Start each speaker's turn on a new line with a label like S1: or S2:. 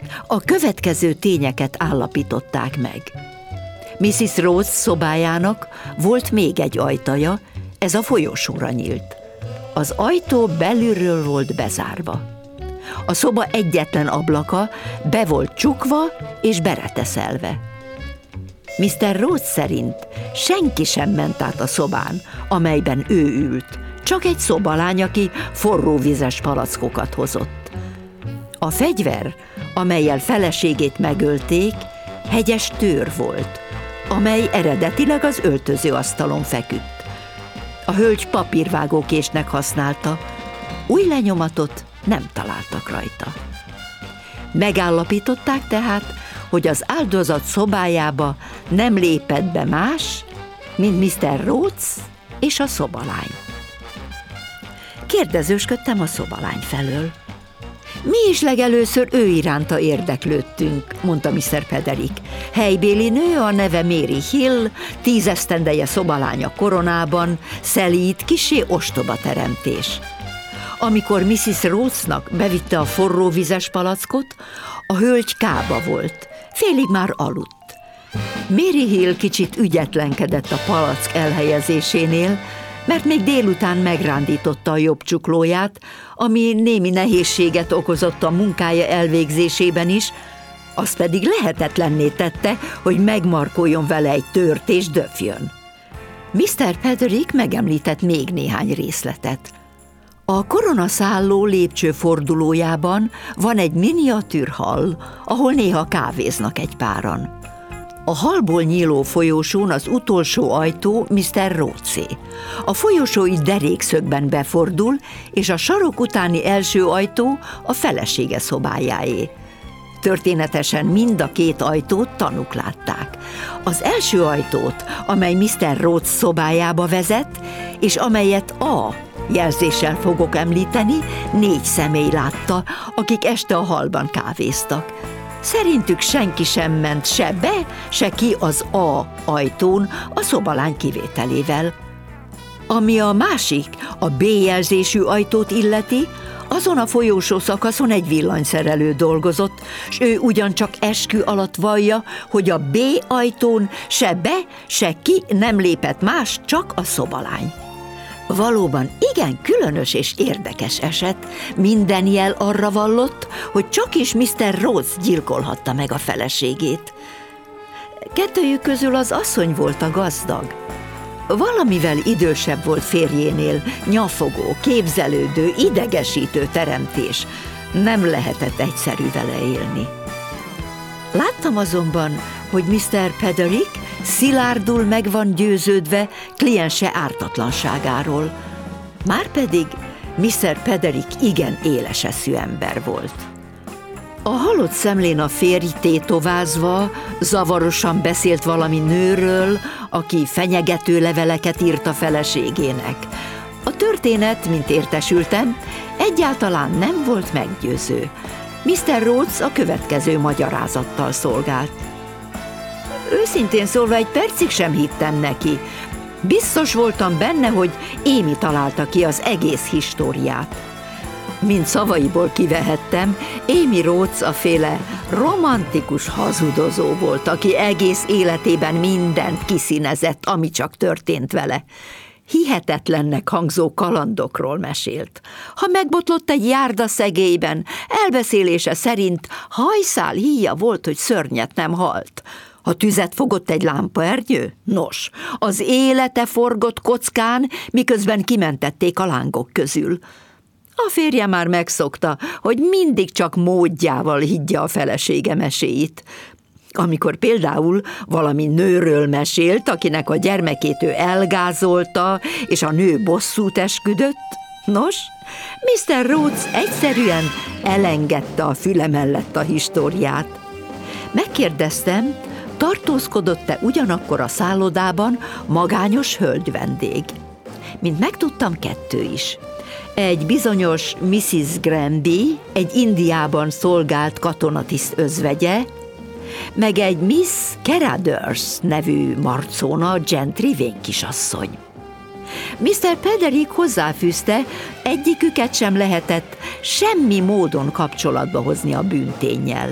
S1: A következő tényeket állapították meg. Mrs. Rhodes szobájának volt még egy ajtaja, ez a folyosóra nyílt. Az ajtó belülről volt bezárva. A szoba egyetlen ablaka be volt csukva és bereteszelve. Mr. Rhodes szerint senki sem ment át a szobán, amelyben ő ült, csak egy szobalány, aki forró vizes palackokat hozott. A fegyver, amellyel feleségét megölték, hegyes tőr volt, amely eredetileg az öltözőasztalon feküdt. A hölgy papírvágókésnek használta, új lenyomatot nem találtak rajta. Megállapították tehát, hogy az áldozat szobájába nem lépett be más, mint Mr. Rhodes és a szobalány. Kérdezősködtem a szobalány felől. Mi is legelőször ő iránta érdeklődtünk, mondta Mr. Pederick. Helybéli nő, a neve Mary Hill, 10 esztendeje szobalánya koronában, szelíd, kissé ostoba teremtés. Amikor Mrs. Rhodesnak bevitte a forró vizes palackot, a hölgy kába volt, félig már aludt. Mary Hill kicsit ügyetlenkedett a palack elhelyezésénél, mert még délután megrándította a jobb csuklóját, ami némi nehézséget okozott a munkája elvégzésében is, az pedig lehetetlenné tette, hogy megmarkoljon vele egy tört és döfjön. Mr. Pederick megemlített még néhány részletet. A koronaszálló lépcsőfordulójában van egy miniatűr hall, ahol néha kávéznak egy páran. A hallból nyíló folyosón az utolsó ajtó Mr. Rhodesé. A folyosó így derékszögben befordul, és a sarok utáni első ajtó a felesége szobájáé. Történetesen mind a két ajtót tanúk látták. Az első ajtót, amely Mr. Rhodes szobájába vezet, és amelyet A jelzéssel fogok említeni, 4 személy látta, akik este a hallban kávéztak. Szerintük senki sem ment se be, se ki az A ajtón, a szobalány kivételével. Ami a másik, a B jelzésű ajtót illeti, azon a folyósó szakaszon egy villanyszerelő dolgozott, s ő ugyancsak eskü alatt vallja, hogy a B ajtón se be, se ki nem lépett más, csak a szobalány. Valóban igen különös és érdekes eset, minden jel arra vallott, hogy csak is Mr. Rhodes gyilkolhatta meg a feleségét. Kettőjük közül az asszony volt a gazdag. Valamivel idősebb volt férjénél, nyafogó, képzelődő, idegesítő teremtés. Nem lehetett egyszerű vele élni. Láttam azonban, hogy Mr. Pederick szilárdul meg van győződve kliense ártatlanságáról. Márpedig Mr. Pederick igen éles eszű ember volt. A halott szemlén a férj tétovázva, zavarosan beszélt valami nőről, aki fenyegető leveleket írt a feleségének. A történet, mint értesültem, egyáltalán nem volt meggyőző. Mr. Rhodes a következő magyarázattal szolgált. Őszintén szólva egy percig sem hittem neki. Biztos voltam benne, hogy Amy találta ki az egész históriát. Mint szavaiból kivehettem, Amy Rhodes a féle romantikus hazudozó volt, aki egész életében mindent kiszínezett, ami csak történt vele. Hihetetlennek hangzó kalandokról mesélt. Ha megbotlott egy járda szegélyben, elbeszélése szerint hajszál híja volt, hogy szörnyet nem halt. Ha tüzet fogott egy lámpaernyő? Nos, az élete forgott kockán, miközben kimentették a lángok közül. A férje már megszokta, hogy mindig csak módjával higgye a felesége meséit. Amikor például valami nőről mesélt, akinek a gyermekét ő elgázolta, és a nő bosszút esküdött, nos, Mr. Rhodes egyszerűen elengedte a füle mellett a históriát. Megkérdeztem, tartózkodott-e ugyanakkor a szállodában magányos hölgyvendég. Mint megtudtam, 2 is. Egy bizonyos Mrs. Granby, egy Indiában szolgált katonatiszt özvegye, meg egy Miss Caradurs nevű marcóna, gentry vénkisasszony. Mr. Pederick hozzáfűzte, egyiküket sem lehetett semmi módon kapcsolatba hozni a bűnténnyel.